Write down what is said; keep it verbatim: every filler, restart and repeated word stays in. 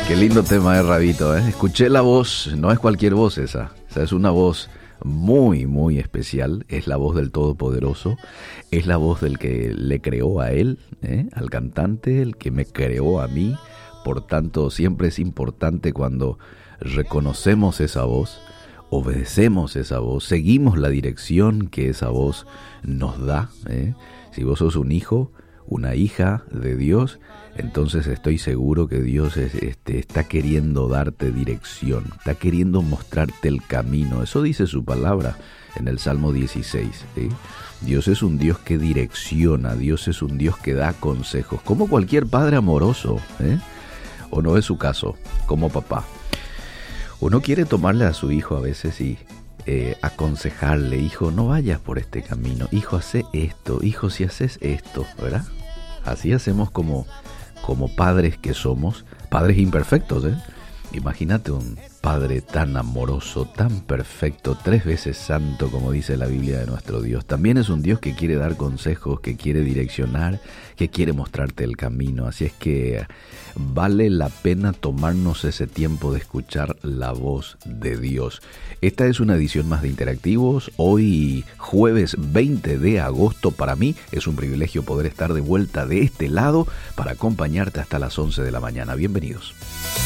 Qué lindo tema de Rabito, ¿eh? Escuché la voz, no es cualquier voz esa, esa es una voz muy, muy especial, es la voz del Todopoderoso, es la voz del que le creó a él, ¿eh? Al cantante, el que me creó a mí, por tanto siempre es importante cuando reconocemos esa voz, obedecemos esa voz, seguimos la dirección que esa voz nos da, ¿eh? Si vos sos un hijo, una hija de Dios, entonces estoy seguro que Dios es, este, está queriendo darte dirección, está queriendo mostrarte el camino. Eso dice su palabra en el Salmo dieciséis, ¿sí? Dios es un Dios que direcciona, Dios es un Dios que da consejos, como cualquier padre amoroso, ¿eh? ¿O no es su caso, como papá? Uno quiere tomarle a su hijo a veces y eh, aconsejarle, hijo, no vayas por este camino, hijo, hace esto, hijo, si haces esto, ¿verdad? Así hacemos como, como padres que somos, padres imperfectos, ¿eh? Imagínate un Padre tan amoroso, tan perfecto, tres veces santo, como dice la Biblia de nuestro Dios. También es un Dios que quiere dar consejos, que quiere direccionar, que quiere mostrarte el camino. Así es que vale la pena tomarnos ese tiempo de escuchar la voz de Dios. Esta es una edición más de Interactivos. Hoy, jueves veinte de agosto, para mí es un privilegio poder estar de vuelta de este lado para acompañarte hasta las once de la mañana. Bienvenidos.